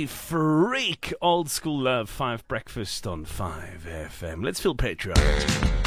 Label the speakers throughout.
Speaker 1: Kimberly Freak, Old School Love, 5 Breakfast on 5 FM. Let's feel patriotic.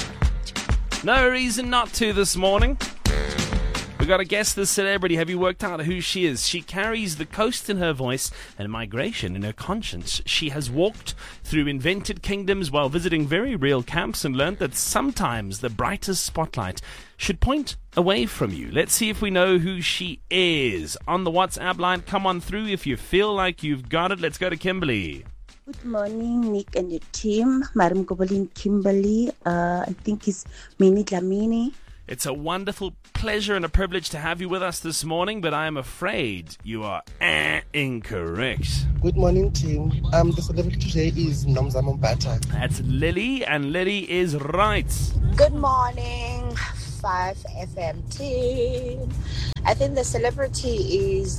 Speaker 1: No reason not to this morning. We got to guess this celebrity. Have you worked out who she is? She carries the coast in her voice and migration in her conscience. She has walked through invented kingdoms while visiting very real camps and learned that sometimes the brightest spotlight should point away from you. Let's see if we know who she is. On the WhatsApp line, come on through if you feel like you've got it. Let's go to Kimberly.
Speaker 2: Good morning, Nick and your team. Madam Gobalin Kimberly. I think it's Mini Dlamini.
Speaker 1: It's a wonderful pleasure and a privilege to have you with us this morning, but I am afraid you are incorrect.
Speaker 3: Good morning, team. The celebrity today is Nomzamo Mbata.
Speaker 1: That's Lily, and Lily is right.
Speaker 4: Good morning, 5 FM team. I think the celebrity is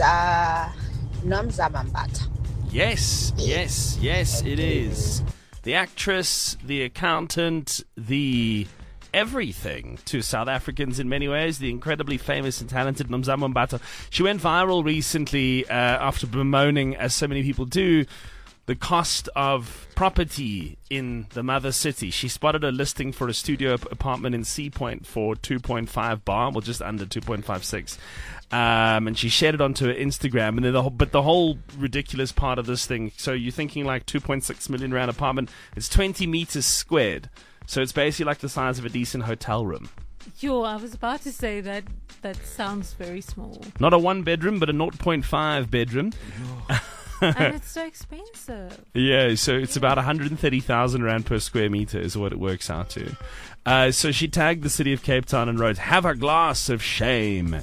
Speaker 4: Nomzamo Mbata.
Speaker 1: Yes, it is. The actress, the accountant, the everything to South Africans in many ways, the incredibly famous and talented Nomzamo Mbata. She went viral recently after bemoaning, as so many people do, the cost of property in the mother city. She spotted a listing for a studio apartment in Sea Point for 2.5 bar, well, just under 2.56. And she shared it onto her Instagram. And then the whole ridiculous part of this thing, so you're thinking like 2.6 million rand apartment, it's 20 meters squared. So it's basically like the size of a decent hotel room.
Speaker 5: Yo, I was about to say that sounds very small.
Speaker 1: Not a 1 bedroom, but a 0.5 bedroom.
Speaker 5: And it's so expensive.
Speaker 1: Yeah, so it's about 130,000 rand per square meter is what it works out to. So she tagged the city of Cape Town and wrote, "Have a glass of shame,"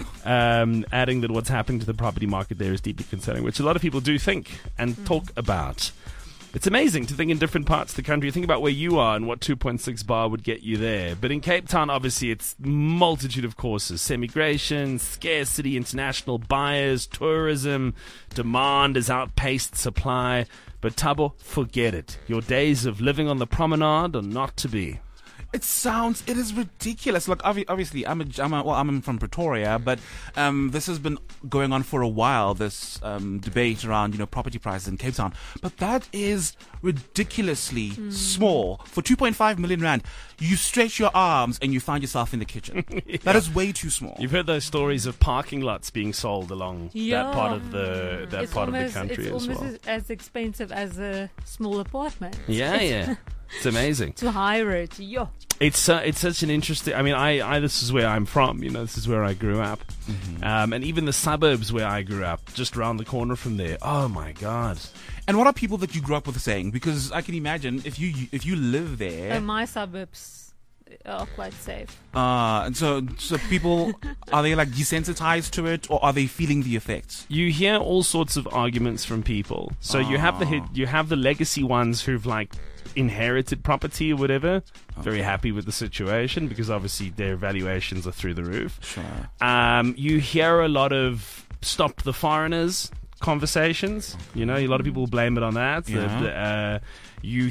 Speaker 1: adding that what's happening to the property market there is deeply concerning, which a lot of people do think and talk about. It's amazing to think in different parts of the country. Think about where you are and what 2.6 bar would get you there. But in Cape Town, obviously, it's multitude of courses. Semigration, scarcity, international buyers, tourism. Demand has outpaced supply. But Thabo, forget it. Your days of living on the promenade are not to be.
Speaker 6: It is ridiculous. Look, obviously, I'm from Pretoria, but this has been going on for a while, this debate around, property prices in Cape Town. But that is ridiculously small. For 2.5 million rand, you stretch your arms and you find yourself in the kitchen. Yeah. That is way too small.
Speaker 1: You've heard those stories of parking lots being sold along that part of the country as well.
Speaker 5: It's almost as expensive as a small apartment.
Speaker 1: Yeah. It's amazing.
Speaker 5: To hire it, yo.
Speaker 1: It's such an interesting. I mean, this is where I'm from. This is where I grew up, and even the suburbs where I grew up, just around the corner from there. Oh my God!
Speaker 6: And what are people that you grew up with saying? Because I can imagine if you live there.
Speaker 5: My suburbs are quite safe.
Speaker 6: And so people, are they like desensitized to it, or are they feeling the effects?
Speaker 1: You hear all sorts of arguments from people. So you have the legacy ones who've like inherited property or whatever, very happy with the situation because obviously their valuations are through the roof.
Speaker 6: Sure.
Speaker 1: You hear a lot of stop the foreigners conversations. A lot of people blame it on that.
Speaker 6: Yeah.
Speaker 1: You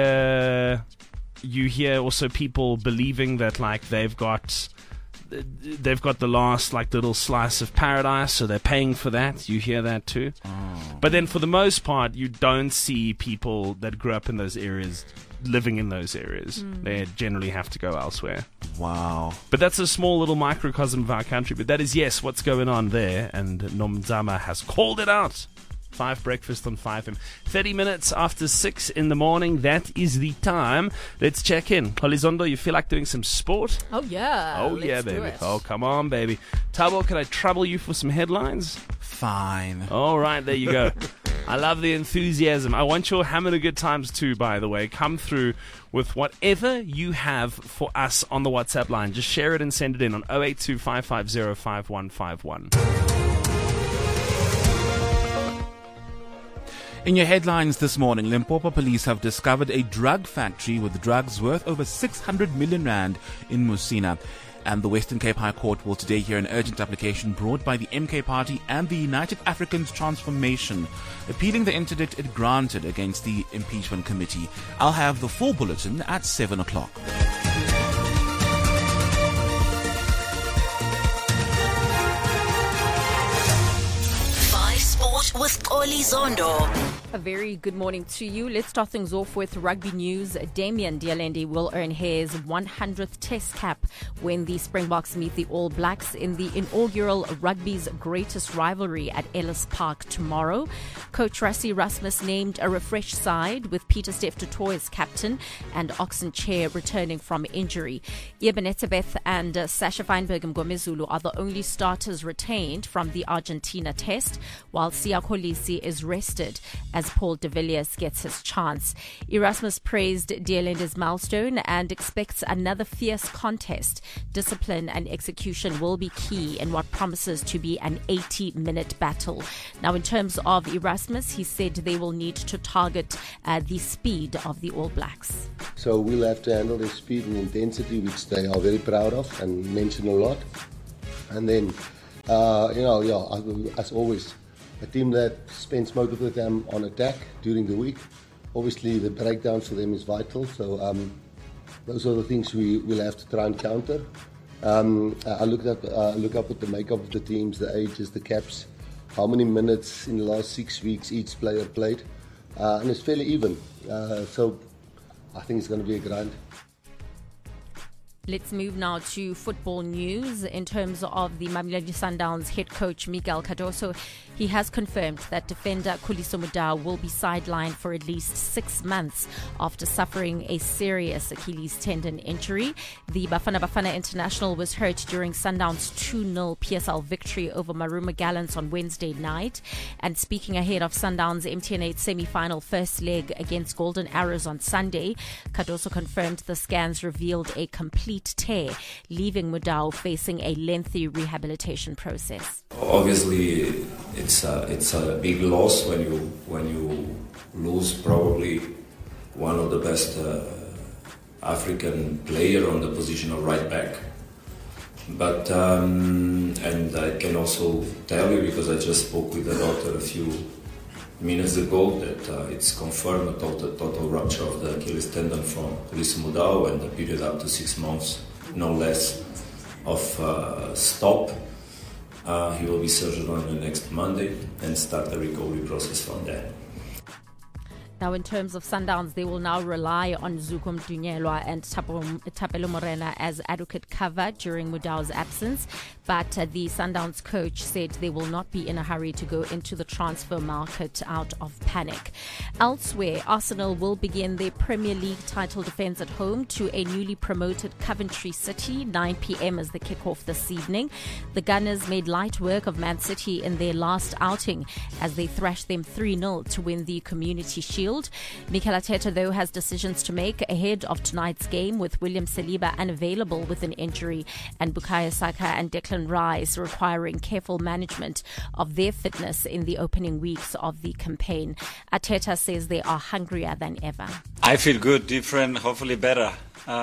Speaker 1: hear also people believing that like they've got the last like little slice of paradise, so they're paying for that. You hear that too. But then for the most part, you don't see people that grew up in those areas living in those areas. They generally have to go elsewhere.
Speaker 6: Wow.
Speaker 1: But that's a small little microcosm of our country. But that is, yes, what's going on there. And Nomzamo has called it out. 5 Breakfast on 5M. 30 minutes after 6 in the morning. That is the time. Let's check in. Holizondo, you feel like doing some sport?
Speaker 5: Oh, yeah.
Speaker 1: Oh, yeah, baby.
Speaker 5: Do it.
Speaker 1: Oh, come on, baby. Thabo, can I trouble you for some headlines?
Speaker 6: Fine.
Speaker 1: All right, there you go. I love the enthusiasm. I want your having a good times too, by the way. Come through with whatever you have for us on the WhatsApp line. Just share it and send it in on 082 550 5151.
Speaker 6: In your headlines this morning, Limpopo police have discovered a drug factory with drugs worth over 600 million rand in Musina. And the Western Cape High Court will today hear an urgent application brought by the MK Party and the United Africans Transformation, appealing the interdict it granted against the impeachment committee. I'll have the full bulletin at 7 o'clock.
Speaker 7: Sport with Oli Zondo.
Speaker 8: A very good morning to you. Let's start things off with rugby news. Damian Dialende will earn his 100th Test cap when the Springboks meet the All Blacks in the inaugural rugby's greatest rivalry at Ellis Park tomorrow. Coach Rassie Erasmus named a refreshed side with Peter Steph du Toit as captain and Oxen Chair returning from injury. Eben Etzebeth and Sasha Feinberg Mgomezulu are the only starters retained from the Argentina Test, while Siya Kolisi is rested as Paul de Villiers gets his chance. Erasmus praised Dialende's milestone and expects another fierce contest. Discipline and execution will be key in what promises to be an 80-minute battle. Now, in terms of Erasmus, he said they will need to target the speed of the All Blacks.
Speaker 9: So we'll have to handle their speed and intensity, which they are very proud of and mention a lot. And then, as always, a team that spends most of the time on attack during the week. Obviously, the breakdown for them is vital. So those are the things we will have to try and counter. I look up at the makeup of the teams, the ages, the caps, how many minutes in the last 6 weeks each player played, and it's fairly even. So I think it's going to be a grind.
Speaker 8: Let's move now to football news. In terms of the Mamelodi Sundowns head coach Miguel Cardoso, he has confirmed that defender Khuliso Mudau will be sidelined for at least 6 months after suffering a serious Achilles tendon injury. The Bafana international was hurt during Sundowns' 2-0 PSL victory over Maruma Gallants on Wednesday night. And speaking ahead of Sundowns' MTN8 semi-final first leg against Golden Arrows on Sunday, Cardoso confirmed the scans revealed a complete tear, leaving Mudau facing a lengthy rehabilitation process.
Speaker 10: Obviously, it's a big loss when you lose probably one of the best African player on the position of right back. But and I can also tell you, because I just spoke with the doctor a few minutes ago, that it's confirmed a total rupture of the Achilles tendon from Khuliso Mudau, and the period up to 6 months, no less, of stop. He will be surgered on the next Monday and start the recovery process from there.
Speaker 8: Now, in terms of Sundowns, they will now rely on Zuko Mdunyelwa and Tapelo Morena as adequate cover during Mudau's absence. But the Sundowns coach said they will not be in a hurry to go into the transfer market out of panic. Elsewhere, Arsenal will begin their Premier League title defence at home to a newly promoted Coventry City. 9 p.m. is the kickoff this evening. The Gunners made light work of Man City in their last outing as they thrashed them 3-0 to win the Community Shield. Mikel Arteta, though, has decisions to make ahead of tonight's game, with William Saliba unavailable with an injury and Bukayo Saka and Declan Rice requiring careful management of their fitness in the opening weeks of the campaign. Arteta says they are hungrier than ever.
Speaker 11: I feel good, different, hopefully better,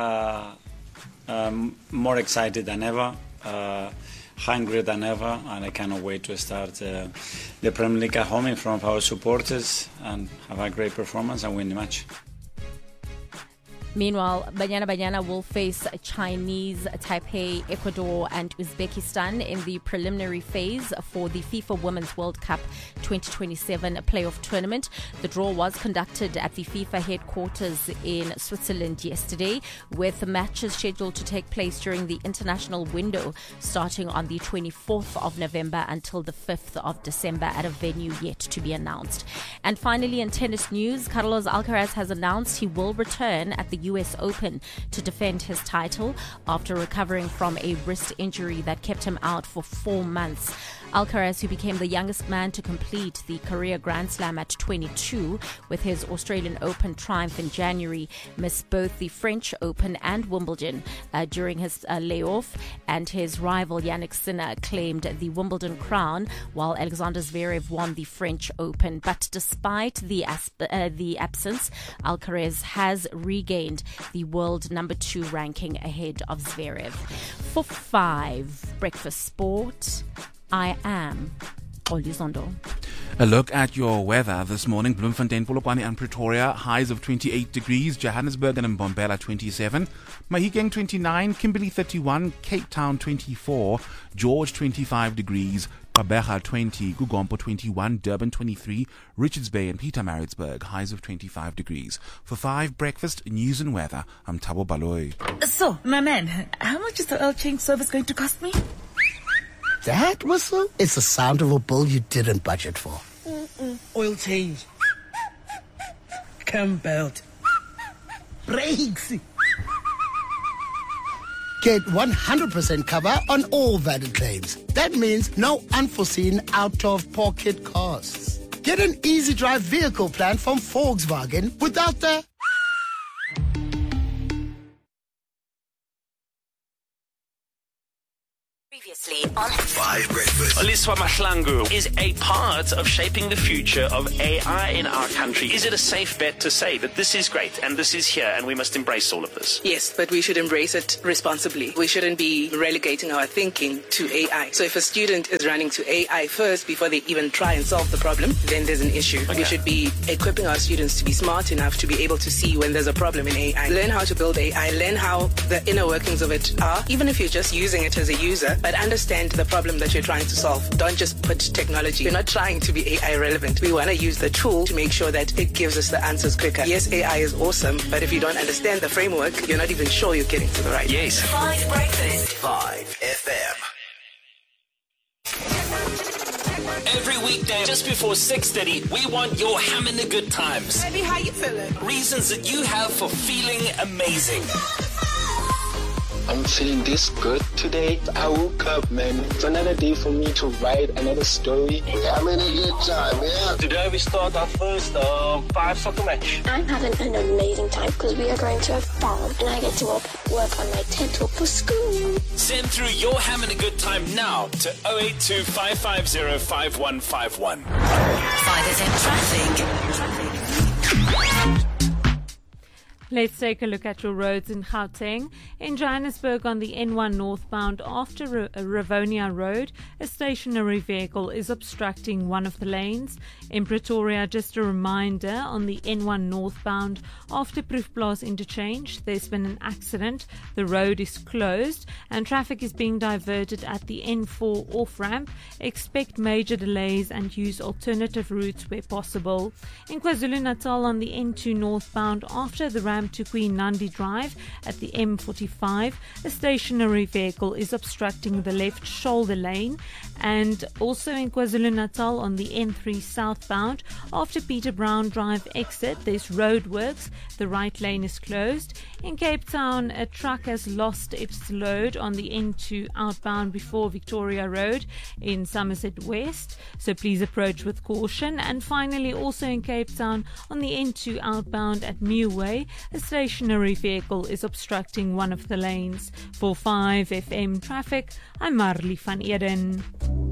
Speaker 11: more excited than ever. Hungrier than ever, and I cannot wait to start the Premier League at home in front of our supporters and have a great performance and win the match.
Speaker 8: Meanwhile, Banyana will face Chinese Taipei, Ecuador and Uzbekistan in the preliminary phase for the FIFA Women's World Cup 2027 playoff tournament. The draw was conducted at the FIFA headquarters in Switzerland yesterday, with matches scheduled to take place during the international window starting on the 24th of November until the 5th of December at a venue yet to be announced. And finally, in tennis news, Carlos Alcaraz has announced he will return at the US Open to defend his title after recovering from a wrist injury that kept him out for 4 months. Alcaraz, who became the youngest man to complete the career Grand Slam at 22 with his Australian Open triumph in January, missed both the French Open and Wimbledon during his layoff, and his rival Jannik Sinner claimed the Wimbledon crown while Alexander Zverev won the French Open. But despite the absence, Alcaraz has regained the world number 2 ranking ahead of Zverev. For 5 Breakfast Sport, I am Oli Zondo.
Speaker 6: A look at your weather this morning. Bloemfontein, Polokwane and Pretoria, highs of 28 degrees. Johannesburg and Mbombela, 27. Mahikeng, 29. Kimberley, 31. Cape Town, 24. George, 25 degrees. Gqeberha 20, Gugompo 21, Durban 23, Richards Bay and Pietermaritzburg, highs of 25 degrees. For 5 breakfast, news and weather, I'm Thabo Baloyi.
Speaker 12: So, my man, how much is the oil change service going to cost me?
Speaker 13: That whistle? It's the sound of a bill you didn't budget for.
Speaker 12: Oil change. Cam belt. Brakes.
Speaker 13: Get 100% cover on all valid claims. That means no unforeseen out-of-pocket costs. Get an easy drive vehicle plan from Volkswagen without the...
Speaker 7: Previously on
Speaker 14: 5 Breakfast.
Speaker 1: Oliswa Mahlangu is a part of shaping the future of AI in our country. Is it a safe bet to say that this is great and this is here and we must embrace all of this?
Speaker 15: Yes, but we should embrace it responsibly. We shouldn't be relegating our thinking to AI. So if a student is running to AI first before they even try and solve the problem, then there's an issue. Okay. We should be equipping our students to be smart enough to be able to see when there's a problem in AI. Learn how to build AI, learn how the inner workings of it are, even if you're just using it as a user, but understand the problem that you're trying to solve. Don't just put technology. We're not trying to be AI relevant. We want to use the tool to make sure that it gives us the answers quicker. Yes, AI is awesome, but if you don't understand the framework, you're not even sure you're getting to the right.
Speaker 1: Yes.
Speaker 7: 5 Breakfast.
Speaker 14: 5 FM.
Speaker 1: Every weekday, just before 6:30, we want your having the good times.
Speaker 15: Baby, how you feeling?
Speaker 1: Reasons that you have for feeling amazing.
Speaker 16: I'm feeling this good today. I woke up, man. It's another day for me to write another story.
Speaker 9: We're having a good time, yeah.
Speaker 16: Today we start our first 5 soccer match.
Speaker 17: I'm having an amazing time because we are going to a farm and I get to work on my TED Talk for school.
Speaker 1: Send through your having a good time now to 082 550 5151.
Speaker 7: 5FM traffic.
Speaker 5: Let's take a look at your roads in Gauteng. In Johannesburg on the N1 northbound after Rivonia Road, a stationary vehicle is obstructing one of the lanes. In Pretoria, just a reminder, on the N1 northbound after Proefplaas interchange, there's been an accident. The road is closed and traffic is being diverted at the N4 off-ramp. Expect major delays and use alternative routes where possible. In KwaZulu-Natal on the N2 northbound after the ramp to Queen Nandi Drive at the M45, a stationary vehicle is obstructing the left shoulder lane. And also in KwaZulu-Natal on the N3 southbound after Peter Brown Drive exit, there's roadworks. The right lane is closed. In Cape Town, a truck has lost its load on the N2 outbound before Victoria Road in Somerset West, so please approach with caution. And finally, also in Cape Town on the N2 outbound at Mewway, a stationary vehicle is obstructing one of the lanes. For 5FM traffic, I'm Marley van Eden.